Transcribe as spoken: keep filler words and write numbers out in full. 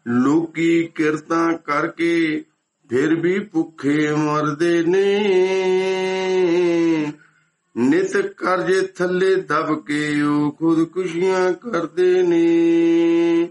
ਲੋਕੀ ਕਿਰਤਾਂ ਕਰਕੇ ਫਿਰ ਵੀ ਭੁੱਖੇ ਮਰਦੇ ਨੇ। ਨਿਤ ਕਰਜ਼ੇ ਥੱਲੇ ਦਬ ਕੇ ਉਹ ਖੁਦਕੁਸ਼ੀਆਂ ਕਰਦੇ ਨੇ।